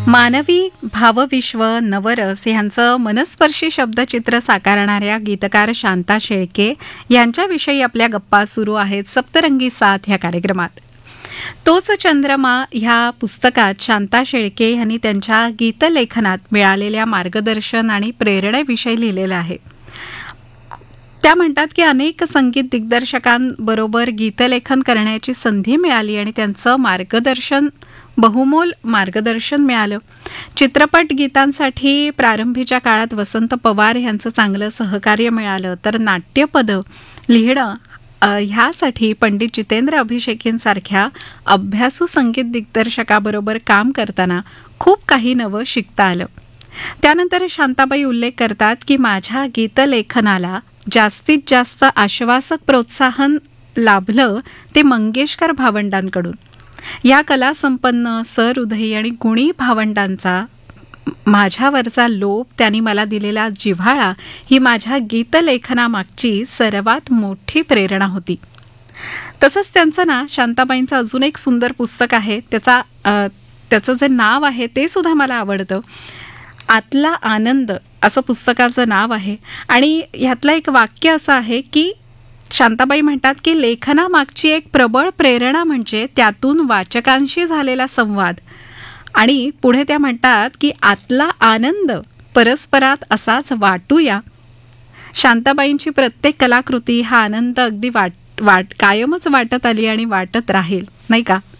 मानवी भावविश्व नवरस ह्यांचं मनस्पर्शी शब्दचित्र साकारणाऱ्या गीतकार शांता शेळके यांच्याविषयी आपल्या गप्पा सुरू आहेत सप्तरंगी साथ ह्या कार्यक्रमात. तोच चंद्रमा ह्या पुस्तकात शांता शेळके यांनी त्यांच्या गीतलेखनात मिळालेल्या मार्गदर्शन आणि प्रेरणेविषयी लिहिलेलं आहे. त्या म्हणतात की अनेक संगीत दिग्दर्शकांबरोबर गीतलेखन करण्याची संधी मिळाली आणि त्यांचं बहुमोल मार्गदर्शन मिळालं. चित्रपट गीतांसाठी प्रारंभीच्या काळात वसंत पवार यांचं चांगलं सहकार्य मिळालं, तर नाट्यपद लिहिणं ह्यासाठी पंडित जितेंद्र अभिषेकींसारख्या अभ्यासू संगीत दिग्दर्शकाबरोबर काम करताना खूप काही नवं शिकता आलं. त्यानंतर शांताबाई उल्लेख करतात की माझ्या गीतलेखनाला जास्तीत जास्त आश्वासक प्रोत्साहन लाभलं ते मंगेशकर भावंडांकडून. या कलासंपन्न सहृदयी आणि गुणी भावंडांचा माझ्यावरचा लोभ, त्यांनी मला दिलेला जिव्हाळा ही माझ्या गीतलेखनामागची सर्वात मोठी प्रेरणा होती. तसंच त्यांचं ना शांताबाईंचं अजून एक सुंदर पुस्तक आहे, त्याचं जे नाव आहे ते सुद्धा मला आवडतं. आतला आनंद असं पुस्तकाचं नाव आहे आणि ह्यातलं एक वाक्य असं आहे की शांताबाई म्हणतात की लेखनामागची एक प्रबळ प्रेरणा म्हणजे त्यातून वाचकांशी झालेला संवाद. आणि पुढे त्या म्हणतात की आतला आनंद परस्परात असाच वाटूया. शांताबाईंची प्रत्येक कलाकृती हा आनंद अगदी कायमच वाटत आली आणि वाटत राहील, नाही का?